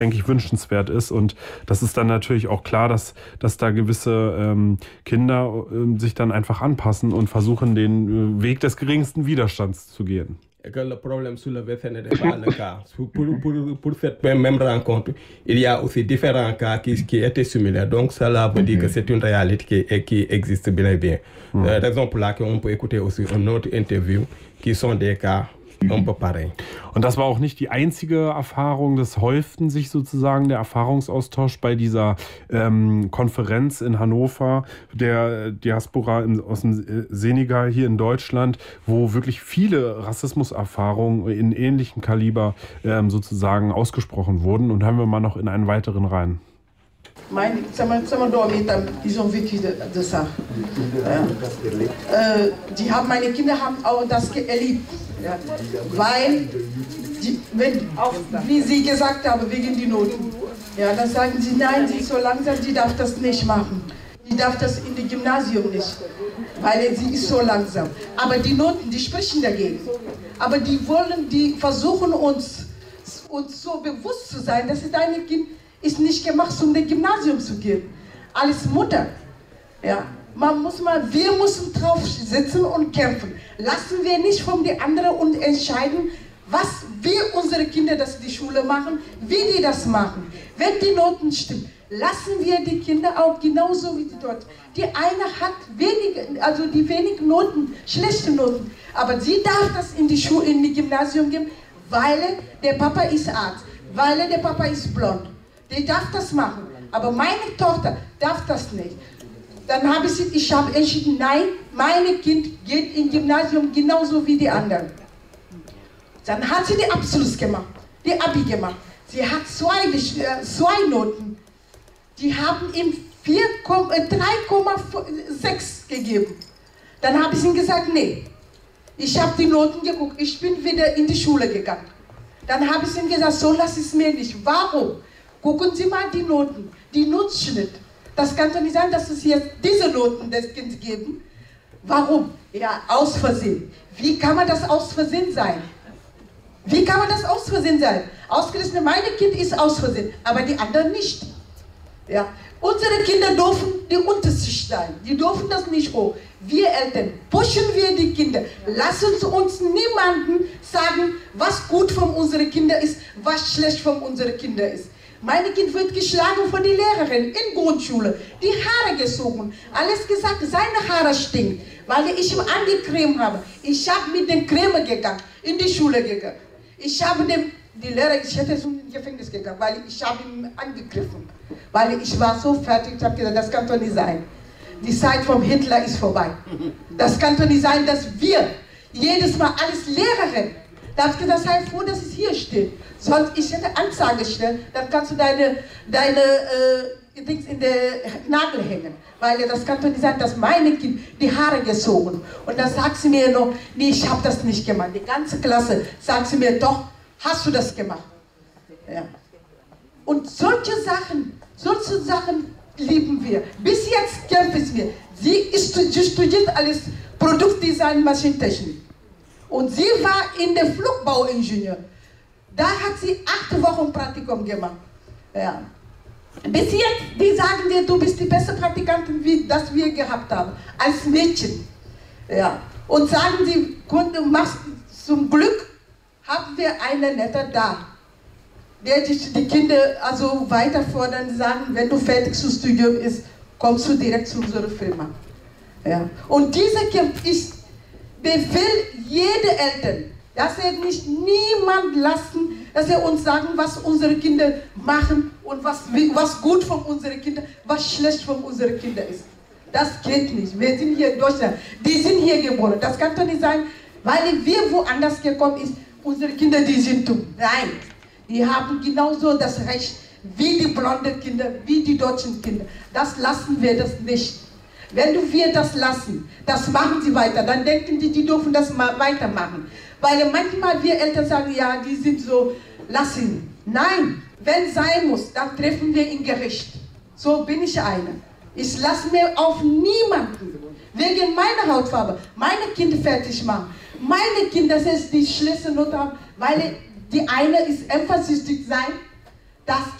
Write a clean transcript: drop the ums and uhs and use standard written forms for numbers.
denke ich, wünschenswert ist. Und das ist dann natürlich auch klar, dass da gewisse Kinder sich dann einfach anpassen und versuchen, den Weg des geringsten Widerstands zu gehen. Que le problème soulevé, ce n'est pas le cas. Pour cette même rencontre, il y a aussi différents cas qui étaient similaires. Donc, cela veut dire que c'est une réalité qui existe bien et bien. Raison pour laquelle on peut écouter aussi une autre interview qui sont des cas un peu pareils. Und das war auch nicht die einzige Erfahrung. Das häuften sich sozusagen der Erfahrungsaustausch bei dieser Konferenz in Hannover, der Diaspora aus dem Senegal hier in Deutschland, wo wirklich viele Rassismuserfahrungen in ähnlichem Kaliber sozusagen ausgesprochen wurden. Und hören wir mal noch in einen weiteren rein. Ils ont vécu de ça. Meine Kinder haben auch das erlebt. Ja. Weil, wie Sie gesagt haben, wegen die Noten, ja, dann sagen sie, nein, sie ist so langsam, die darf das nicht machen. Die darf das in dem Gymnasium nicht, weil sie ist so langsam. Aber die Noten, die sprechen dagegen. Aber die versuchen uns so bewusst zu sein, dass deine Kind ist nicht gemacht, um das Gymnasium zu gehen. Als Mutter, ja. Wir müssen drauf sitzen und kämpfen. Lassen wir nicht von den anderen und entscheiden, was wir unsere Kinder, dass die Schule machen, wie die das machen. Wenn die Noten stimmen, lassen wir die Kinder auch genauso wie die dort. Die eine hat wenig Noten, schlechte Noten, aber sie darf das in die Schule, in die Gymnasium geben, weil der Papa ist Arzt, weil der Papa ist blond. Die darf das machen, aber meine Tochter darf das nicht. Dann habe ich entschieden, nein, mein Kind geht ins Gymnasium genauso wie die anderen. Dann hat sie den Abschluss gemacht, die Abi gemacht. Sie hat zwei Noten. Die haben ihm 3,6 gegeben. Dann habe ich ihm gesagt, nee, ich habe die Noten geguckt, ich bin wieder in die Schule gegangen. Dann habe ich ihm gesagt, so lass es mir nicht. Warum? Gucken Sie mal die Noten, die Nutzschnitt. Das kann doch nicht sein, dass es jetzt diese Noten des Kindes geben. Warum? Ja, aus Versehen. Wie kann man das aus Versehen sein? Wie kann man das aus Versehen sein? Ausgerechnet, mein Kind ist aus Versehen, aber die anderen nicht. Ja. Unsere Kinder dürfen die Unterschicht sein. Die dürfen das nicht hoch. Wir Eltern pushen wir die Kinder. Lassen Sie uns niemanden sagen, was gut von unseren Kindern ist, was schlecht von unseren Kindern ist. Mein Kind wird geschlagen von der Lehrerin in Grundschule, die Haare gezogen, alles gesagt, seine Haare stinken, weil ich ihm angecremt habe. Ich habe mit dem Creme gegangen, in die Schule gegangen. Ich habe die Lehrer, ich hätte so ins Gefängnis gegangen, weil ich habe ihn angegriffen, weil ich war so fertig, ich habe gesagt, das kann doch nicht sein. Die Zeit vom Hitler ist vorbei. Das kann doch nicht sein, dass wir jedes Mal als Lehrerin, da habe ich gesagt, sei froh, dass es hier steht. Sonst, ich hätte Anzeige stellen, dann kannst du deine Dings in den Nagel hängen. Weil das kann doch nicht sein, dass meine Kind die Haare gezogen. Und dann sagt sie mir noch, nee, ich habe das nicht gemacht. Die ganze Klasse sagt sie mir, doch, hast du das gemacht. Ja. Und solche Sachen lieben wir. Bis jetzt kämpfen wir. Sie studiert alles Produktdesign, Maschinentechnik. Und sie war in der Flugbauingenieur. Da hat sie 8 Wochen Praktikum gemacht. Ja. Bis jetzt, die sagen dir, du bist die beste Praktikantin, wie das wir gehabt haben, als Mädchen. Ja. Und sagen sie, zum Glück haben wir einen Netter da, der die Kinder also weiter fordern, sagen, wenn du fertig zum Studium bist, kommst du direkt zu unserer Firma. Ja. Und dieser Camp befehlt jede Eltern, dass er nicht niemand lassen, dass er uns sagen, was unsere Kinder machen und was gut von unseren Kindern, was schlecht von unseren Kindern ist. Das geht nicht. Wir sind hier in Deutschland, die sind hier geboren. Das kann doch nicht sein, weil wir woanders gekommen sind, unsere Kinder, die sind dumm. Nein, die haben genauso das Recht wie die blonden Kinder, wie die deutschen Kinder. Das lassen wir das nicht. Wenn wir das lassen, das machen sie weiter, dann denken die dürfen das mal weitermachen. Weil manchmal wir Eltern sagen, ja, die sind so, lass ihn. Nein, wenn es sein muss, dann treffen wir ihn Gericht. So bin ich eine. Ich lasse mir auf niemanden, wegen meiner Hautfarbe, meine Kinder fertig machen. Meine Kinder, das ist die schlechte Note haben, weil die eine ist eifersüchtig sein, Das